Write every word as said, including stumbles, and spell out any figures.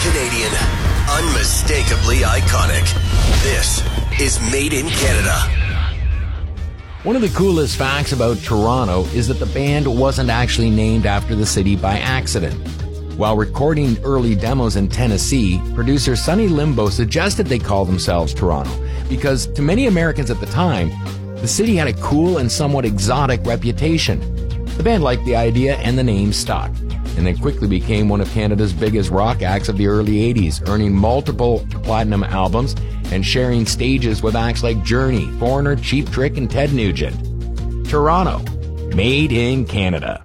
Canadian. Unmistakably iconic. This is Made in Canada. One of the coolest facts about Toronto is that the band wasn't actually named after the city by accident. While recording early demos in Tennessee, producer Sonny Limbo suggested they call themselves Toronto because to many Americans at the time, the city had a cool and somewhat exotic reputation. The band liked the idea and the name stuck, and then quickly became one of Canada's biggest rock acts of the early eighties, earning multiple platinum albums and sharing stages with acts like Journey, Foreigner, Cheap Trick, and Ted Nugent. Toronto, made in Canada.